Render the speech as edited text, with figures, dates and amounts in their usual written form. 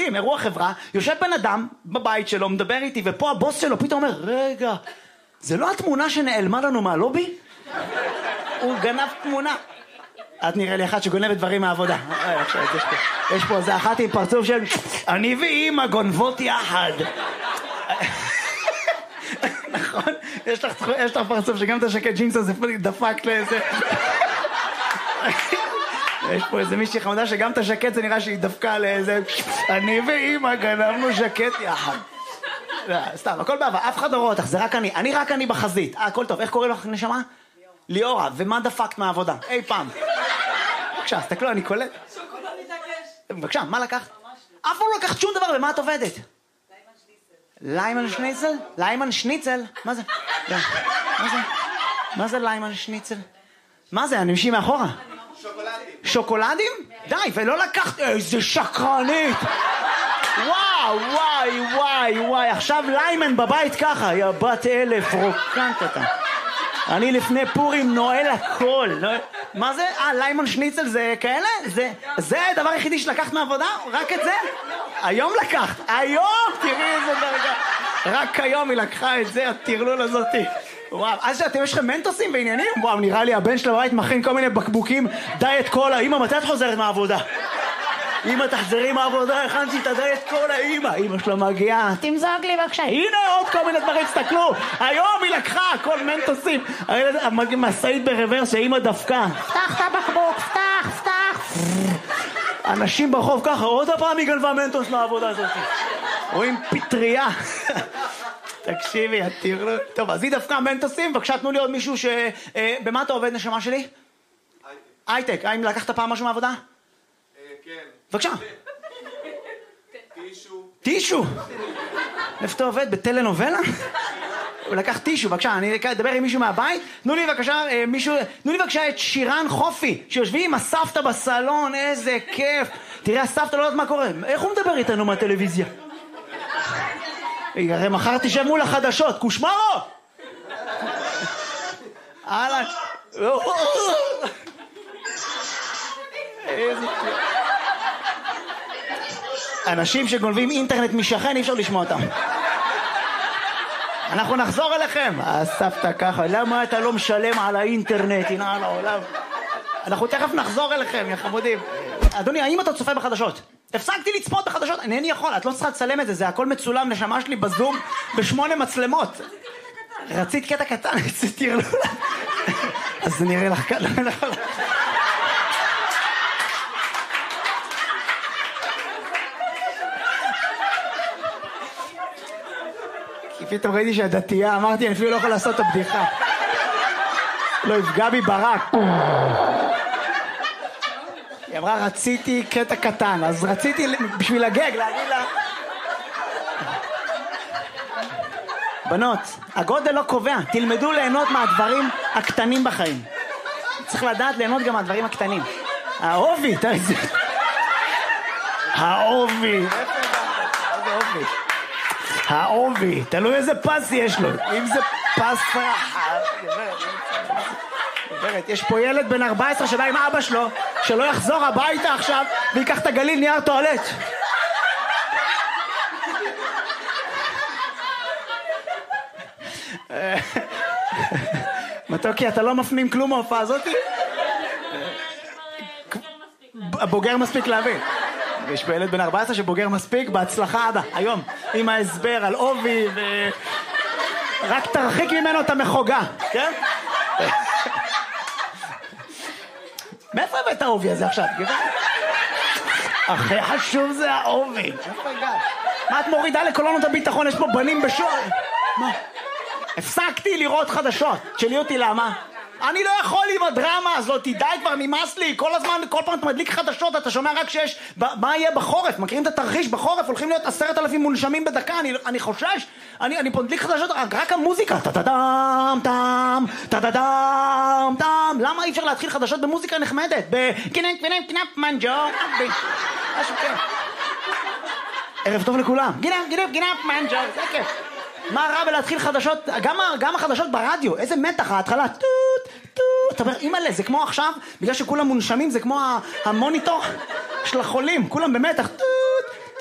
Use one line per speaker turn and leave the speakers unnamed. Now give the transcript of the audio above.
מדהים, אירוע חברה, יושב בן אדם בבית שלו, מדבר איתי, ופה הבוס שלו פתאום אומר, רגע, זה לא התמונה שנעלמה לנו מהלובי? הוא גנב תמונה. את נראה לי אחת שגונבת דברים מהעבודה. יש פה, זה אחת עם פרצוף של אני ואמא גונבות יחד. נכון? יש לך פרצוף שגם את השקט ג'ינס הזה דפק לאיזה... יש פה איזה מישהי חמודה שגם את השקט זה נראה שהיא דפקה לאיזה אני ואמא גנבנו שקט יחד. סתם, הכל בעבר, אף אחד לא רואה אותך, זה רק אני רק אני בחזית. הכל טוב, איך קוראים לך נשמה? ליאורה, ומה דפקת מהעבודה? אי פעם. בבקשה, תסתכלו, אני קולט.
שוקולד מתעקש.
בבקשה, מה לקחת? אף פעם לא לקחת שום דבר, ומה את עובדת? ליימן שניצל? ליימן שניצל? מה זה? מה זה ליימן שניצל? מה זה, אנשים מאחורה?
שוקולדים.
שוקולדים? די, ולא לקחת... איזה שקרנית! וואו, וואי, וואי, וואי, עכשיו ליימן בבית ככה, יא בת 1000, רוקנת אותה. אני לפני פורים נועל הכל. מה זה? ליימן שניצל זה כאלה? זה הדבר היחידי שלקחת מהעבודה? רק את זה? היום לקחת. היום! תראי איזה דרגה. רק היום היא לקחה את זה, הטרלול הזאתי. וואו, אז שאתם יש לכם מנטוסים ועניינים? וואו, נראה לי הבן של הבית מכין כל מיני בקבוקים דיאט קולה. אמא, מתי את חוזרת מהעבודה? אמא, תחזרי מהעבודה, הכנתי את הדיאט קולה. אמא שלו מגיעה, תמזוג לי בבקשה. הנה עוד כל מיני דברים, תסתכלו. היום היא לקחה כל מנטוסים. מסעית ברוורס שאמא דפקה. פתח את הבקבוק, פתח. אנשים ברחוב ככה, עוד הפעם היא גנבה מנטוס מהעבודה הזאת. רואים פטריה. תקשיבי, תראו. טוב, אז היא דווקא מנטוסים, בבקשה תנו לי עוד מישהו במה אתה עובד נשמה שלי? הייטק. האם לקחת פעם משהו מהעבודה?
כן.
בבקשה.
טישו.
איפה אתה עובד? בטלנובלה? הוא לקח טישו, בבקשה, אני אדבר עם מישהו מהבית. תנו לי בבקשה את שירן חופי, שיושבים עם הסבתא בסלון, איזה כיף. תראה, הסבתא לא יודעת מה קורה. איך הוא מדבר איתנו מהטלוויזיה? הרי מחר תשב מול החדשות, קושמרו! אהלן. אנשים שגונבים אינטרנט משכן, אי אפשר לשמוע אותם. אנחנו נחזור אליכם. הסבתא ככה, למה אתה לא משלם על האינטרנט? הנה על העולם. אנחנו תכף נחזור אליכם, יא חמודים. אדוני, האם אתה צופה בחדשות? הפסקתי לצפות בחדשות, אינני יכול, את לא צריכה לצלם את זה, זה הכל מצולם, נשמה שלי בזום, ב8 מצלמות. רצית קטע קטן, תראו. אז זה נראה לך כאן. כי פתאום ראיתי שהדתייה, אמרתי, אני אפילו לא יכול לעשות את הבדיחה. לא יפגע בי ברק. היא אמרה, רציתי קטע קטן, אז רציתי בשביל הגג להגיד לה... בנות, הגודל לא קובע, תלמדו ליהנות מהדברים הקטנים בחיים. צריך לדעת ליהנות גם מהדברים הקטנים. האובי, תראי זה... האובי. האובי, תלוי איזה פס יש לו. אם זה פס רחב... יש פה ילד בן 14 שבא עם אבא שלו, שלא יחזור הביתה עכשיו ויקח את הגליל נייר טואלט. מתוקי, אתה לא מפנים כלום מההופעה הזאת? בוגר מספיק להבין. יש פה ילד בן 14 שבוגר מספיק, בהצלחה אבא, היום, עם ההסבר על אובי רק תרחיק ממנו את המחוגה, כן? מאיפה הבאת האובי הזה עכשיו? הכי חשוב זה האובי. מה את מורידה לקולונות הביטחון? יש פה בנים בשור. מה? הפסקתי לראות חדשות. תשאלי אותי למה? אני לא יכול עם הדרמה הזאת, די כבר, נמאס לי. כל הזמן, כל פעם אתה מדליק חדשות, אתה שומע רק שיש... מה יהיה בחורף? מכירים את התרחיש? בחורף הולכים להיות 10,000 מונשמים בדקה. אני חושש. אני פה מדליק חדשות, רק המוזיקה. טה-טה-דם, טם, טה-טה-דם, טם. למה אי אפשר להתחיל חדשות במוזיקה נחמדת? בקינם, קינם, קינם, מנג'ו. משהו כן. ערב טוב לכולם. קינם, מנג'ו. זה כיף. מה רע בלהתחיל חדשות, גם החדשות ברדיו, איזה מתח, ההתחלה, טוט, טוט, אתה אומר, אימא'לה, זה כמו עכשיו, בגלל שכולם מונשמים, זה כמו המוניטור של החולים, כולם במתח, טוט,